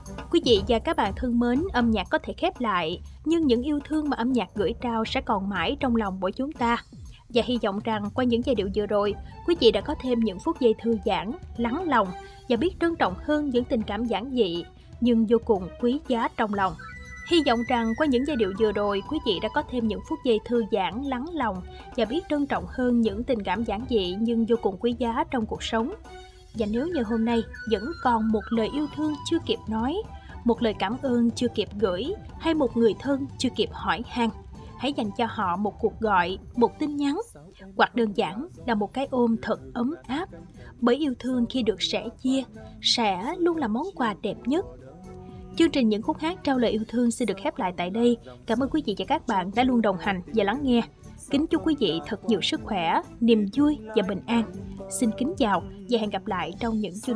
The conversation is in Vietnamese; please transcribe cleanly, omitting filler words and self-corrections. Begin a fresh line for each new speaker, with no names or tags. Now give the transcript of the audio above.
Quý vị và các bạn thân mến, âm nhạc có thể khép lại, nhưng những yêu thương mà âm nhạc gửi trao sẽ còn mãi trong lòng mỗi chúng ta. Và hy vọng rằng qua những giai điệu vừa rồi, quý vị đã có thêm những phút giây thư giãn, lắng lòng và biết trân trọng hơn những tình cảm giản dị nhưng vô cùng quý giá trong lòng. Hy vọng rằng qua những giai điệu vừa rồi, quý vị đã có thêm những phút giây thư giãn, lắng lòng và biết trân trọng hơn những tình cảm giản dị nhưng vô cùng quý giá trong cuộc sống. Và nếu như hôm nay vẫn còn một lời yêu thương chưa kịp nói, một lời cảm ơn chưa kịp gửi hay một người thân chưa kịp hỏi han, hãy dành cho họ một cuộc gọi, một tin nhắn hoặc đơn giản là một cái ôm thật ấm áp. Bởi yêu thương khi được sẻ chia sẽ luôn là món quà đẹp nhất. Chương trình Những khúc hát trao lời yêu thương xin được khép lại tại đây. Cảm ơn quý vị và các bạn đã luôn đồng hành và lắng nghe. Kính chúc quý vị thật nhiều sức khỏe, niềm vui và bình an. Xin kính chào và hẹn gặp lại trong những chương